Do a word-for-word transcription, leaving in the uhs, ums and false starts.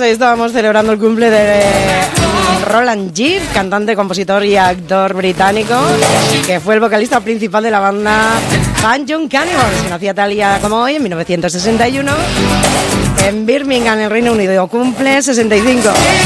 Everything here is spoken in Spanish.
hoy estábamos celebrando el cumple de Roland Gibb, cantante, compositor y actor británico, que fue el vocalista principal de la banda Fat Young Cannibals, que nacía tal día como hoy, en mil novecientos sesenta y uno, en Birmingham, en el Reino Unido. Cumple sesenta y cinco.